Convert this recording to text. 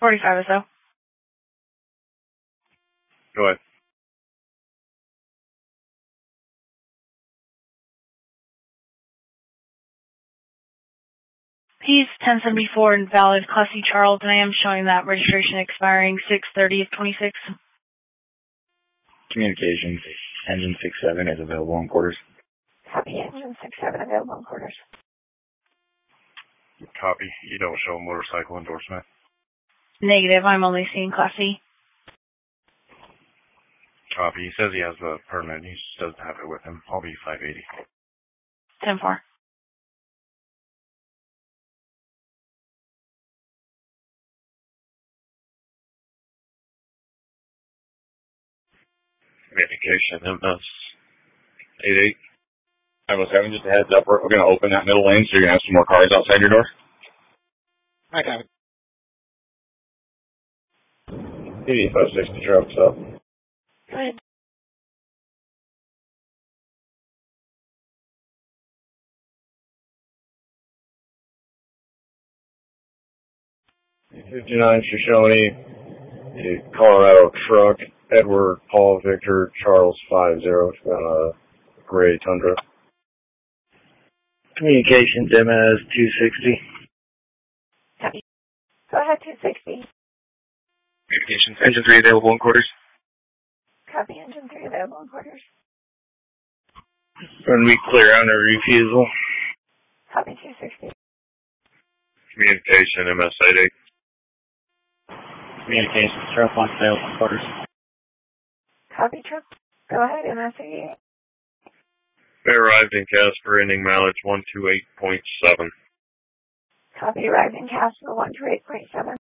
45 or so. Go ahead. He's 1074 and valid, Class C Charles, and I am showing that registration expiring 6/30/26. Communications, engine 67 is available in quarters. Copy, engine 67 available in quarters. Copy. You don't show motorcycle endorsement. Negative, I'm only seeing Class C. Copy. He says he has the permit. He just doesn't have it with him. I'll be 580. 10-4. Communication, MS88. I was having just a heads up. We're going to open that middle lane, so you're going to have some more cars outside your door. I got it. 8560 trucks up. Go ahead. '59 Shoshone, Colorado truck, Edward Paul Victor Charles 50. It's got a gray Tundra. Communications, MS 260. Copy. Go ahead, 260. Communications, engine 3 available in quarters. Copy, engine 3 available in quarters. Going to be clear on the refusal. Copy, 260. Communication, MS88. Communications, truck 1 available in quarters. Copy, truck. Go ahead, MS88. They arrived in Casper, ending mileage 128.7. Copy, arrived in Casper, 128.7.